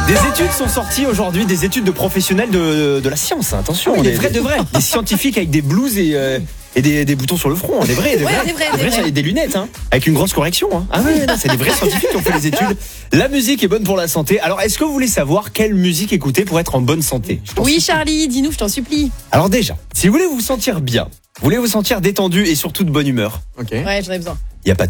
Des études sont sorties aujourd'hui, des études de professionnels de la science. Attention, des vrais de vrais. Des scientifiques avec des blouses et des boutons sur le front. Des vrais. Des lunettes, avec une grosse correction. Ah ouais, non, c'est des vrais scientifiques qui ont fait les études. La musique est bonne pour la santé. Alors, est-ce que vous voulez savoir quelle musique écouter pour être en bonne santé? Oui, Charlie, dis-nous, je t'en supplie. Alors déjà, si vous voulez vous sentir bien, vous voulez vous sentir détendu et surtout de bonne humeur, Ouais, j'en ai besoin. il n'y a pas de